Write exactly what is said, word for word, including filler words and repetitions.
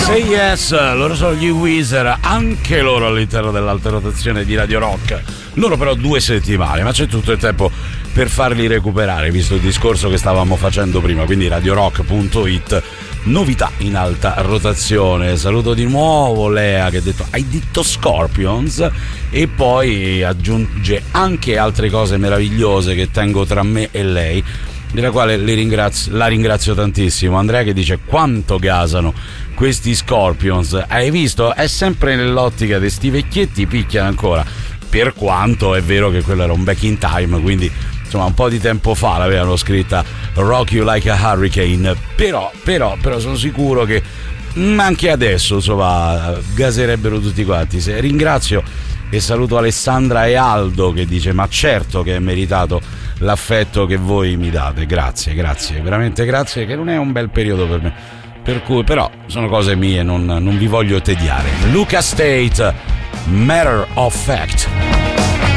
Say Yes, loro sono gli Weezer, anche loro all'interno dell'alta rotazione di Radio Rock. Loro però due settimane, ma c'è tutto il tempo per farli recuperare, visto il discorso che stavamo facendo prima, quindi radio rock punto it, novità in alta rotazione. Saluto di nuovo Lea che ha detto hai detto Scorpions e poi aggiunge anche altre cose meravigliose che tengo tra me e lei, della quale le ringrazio, la ringrazio tantissimo. Andrea che dice quanto gasano questi Scorpions, hai visto? È sempre nell'ottica di sti vecchietti, picchiano ancora, per quanto è vero che quello era un back in time, quindi insomma un po' di tempo fa l'avevano scritta Rock You Like a Hurricane, però però però sono sicuro che anche adesso insomma gaserebbero tutti quanti. Se ringrazio e saluto Alessandra e Aldo che dice ma certo che è meritato l'affetto che voi mi date, grazie grazie veramente grazie, che non è un bel periodo per me, per cui però sono cose mie, non, non vi voglio tediare. Luca State, Matter of Fact.